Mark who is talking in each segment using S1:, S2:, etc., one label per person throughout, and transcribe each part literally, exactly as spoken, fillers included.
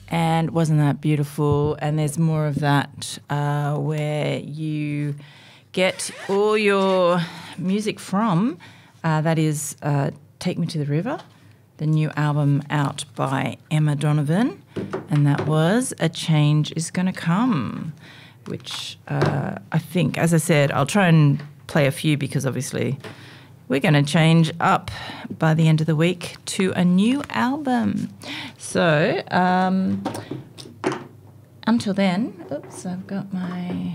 S1: And wasn't that beautiful? And there's more of that uh, where you get all your music from. Uh, that is uh, Take Me to the River, the new album out by Emma Donovan. And that was A Change Is Gonna Come, which uh, I think, as I said, I'll try and play a few because obviously we're going to change up by the end of the week to a new album. So um, until then, oops, I've got my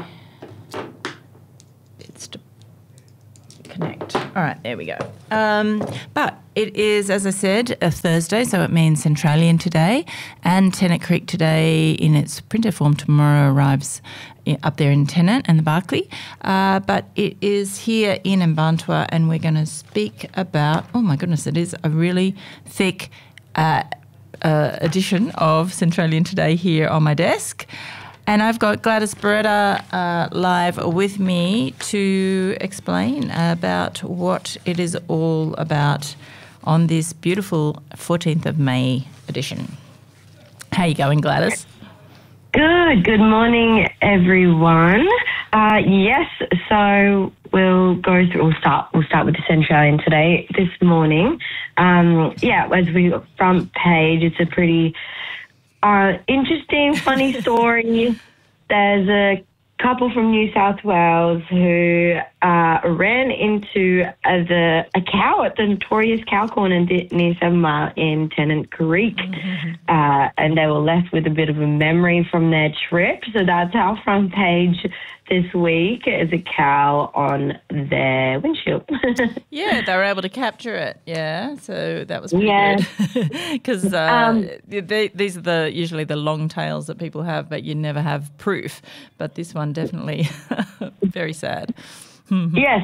S1: bits to connect. All right, there we go. Um, but it is, as I said, a Thursday, so it means Centralian today, and Tennant Creek today in its printed form tomorrow arrives up there in Tennant and the Barkly. Uh, but it is here in Mbantua, and we're going to speak about, oh my goodness, it is a really thick uh, uh, edition of Centralian today here on my desk. And I've got Gladys Beretta uh, live with me to explain about what it is all about on this beautiful fourteenth of May edition. How you going, Gladys?
S2: Good. Good morning, everyone. Uh, yes, so we'll go through. We'll start. We'll start with the Centralian today. This morning, um, yeah, as we front page, it's a pretty uh, interesting, funny story. There's a couple from New South Wales who uh, ran into uh, the a cow at the notorious cow corner near Seven Mile in Tennant Creek, mm-hmm. uh, and they were left with a bit of a memory from their trip. So that's our front page this week, is a cow on their windshield.
S1: Yeah, they were able to capture it. Yeah, so that was pretty
S2: yeah.
S1: good because uh, um, they, these are the usually the long tails that people have, but you never have proof. But this one definitely very sad.
S2: Yes,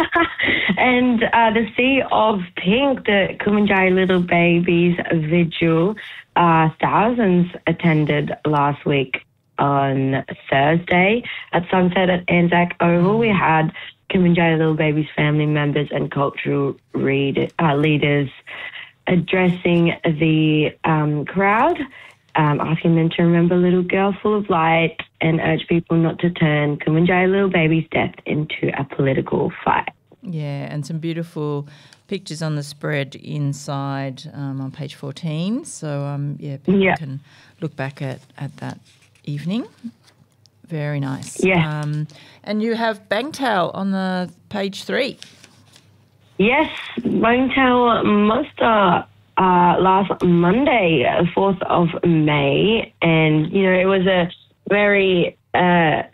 S2: and uh, the Sea of Pink, the Kumanjai Little Babies Vigil, uh, thousands attended last week on Thursday at sunset at Anzac Oval. We had Kumanjai Little Babies family members and cultural read, uh, leaders addressing the um, crowd, um, asking them to remember Little Girl Full of Light and urge people not to turn Kumanjai Little Baby's death into a political fight.
S1: Yeah, and some beautiful pictures on the spread inside um, on page fourteen. So, um, yeah, people yeah. can look back at, at that evening. Very nice.
S2: Yeah.
S1: Um, and you have Bangtail on the page three.
S2: Yes, Bangtail Muster uh, last Monday, fourth of May, and, you know, it was a very uh,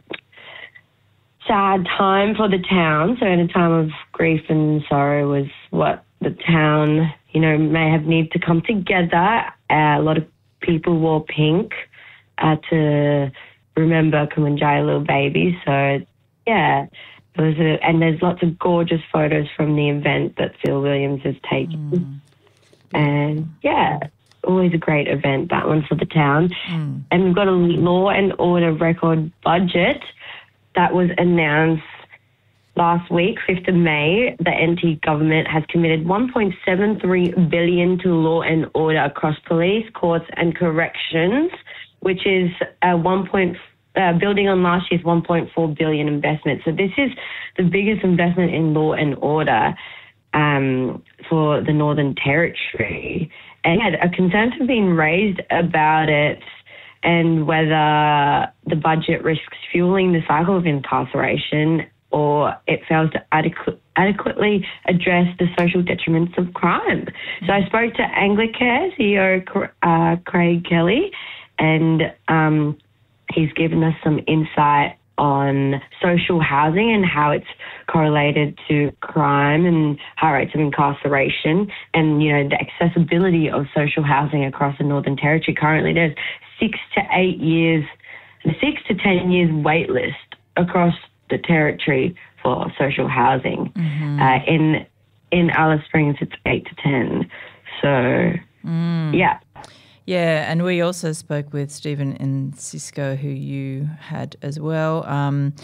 S2: sad time for the town. So in a time of grief and sorrow was what the town, you know, may have needed to come together. Uh, a lot of people wore pink uh, to remember Kumanjai Little Baby. So, yeah, it was a, and there's lots of gorgeous photos from the event that Phil Williams has taken. Mm. And, yeah, always a great event, that one for the town. Mm. And we've got a law and order record budget that was announced last week, fifth of May. The N T government has committed one point seven three billion dollars to law and order across police, courts and corrections, which is a one point uh, building on last year's one point four billion dollars investment. So this is the biggest investment in law and order um, for the Northern Territory. And yeah, a concerns have been raised about it and whether the budget risks fueling the cycle of incarceration or it fails to adequ- adequately address the social detriments of crime. Mm-hmm. So I spoke to Anglicare C E O uh, Craig Kelly, and um, he's given us some insight on social housing and how it's correlated to crime and high rates of incarceration, and, you know, the accessibility of social housing across the Northern Territory. Currently there's six to eight years, six to ten years wait list across the territory for social housing. Mm-hmm. Uh, in in Alice Springs, it's eight to ten. So, mm. yeah.
S1: Yeah, and we also spoke with Stephen and Cisco, who you had as well. Um,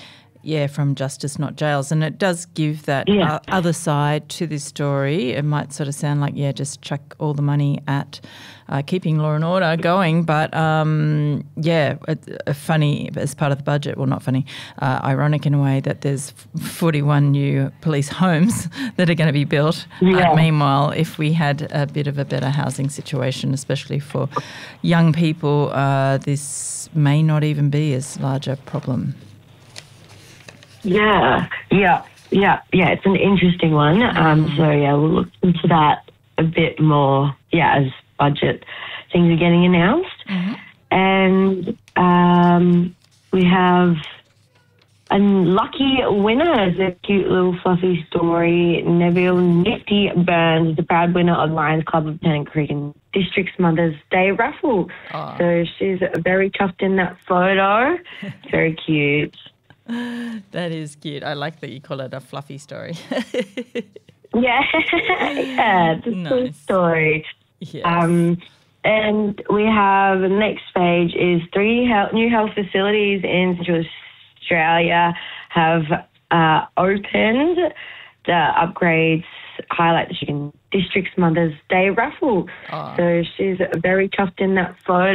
S1: yeah, from justice, not jails. And it does give that
S2: Yeah.
S1: uh, other side to this story. It might sort of sound like, yeah, just chuck all the money at uh, keeping law and order going. But, um, yeah, it, uh, funny as part of the budget, well, not funny, uh, ironic in a way that there's forty-one new police homes that are going to be built.
S2: Yeah.
S1: Uh, meanwhile, if we had a bit of a better housing situation, especially for young people, uh, this may not even be as large a problem.
S2: Yeah, yeah, yeah, yeah. It's an interesting one. Um, so yeah, we'll look into that a bit more. Yeah, as budget things are getting announced,
S1: Mm-hmm.
S2: and um, we have a lucky winner. It's a cute little fluffy story. Neville Nifty Burns is the proud winner of Lions Club of Tennant Creek and District's Mother's Day raffle.
S1: Aw.
S2: So she's very chuffed in that photo. Very cute.
S1: That is cute. I like that you call it a fluffy story.
S2: Yeah, yeah, it's a
S1: Nice.
S2: cool story.
S1: Yes.
S2: Um, and we have the next page is three health, new health facilities in Central Australia have uh, opened. The upgrades highlight the Chicken District's Mother's Day raffle.
S1: Aw.
S2: So she's very chuffed in that photo.